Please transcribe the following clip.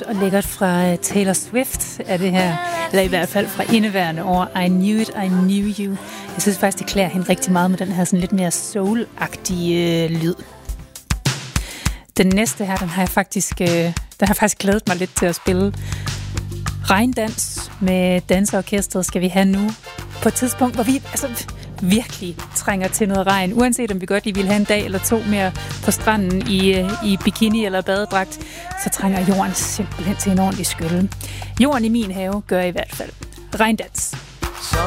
og lækkert fra Taylor Swift er det her, eller i hvert fald fra indeværende år, I Knew It, I Knew You. Jeg synes faktisk, det klæder hende rigtig meget med den her sådan lidt mere soul-agtige lyd. Den næste her, den har jeg faktisk glædet mig lidt til at spille. Regndans med danseorkestret skal vi have nu. På et tidspunkt, hvor vi virkelig trænger til noget regn. Uanset om vi godt lige vil have en dag eller to mere på stranden i bikini eller badedragt, så trænger jorden simpelthen til en ordentlig skylle. Jorden i min have gør i hvert fald. Regndans.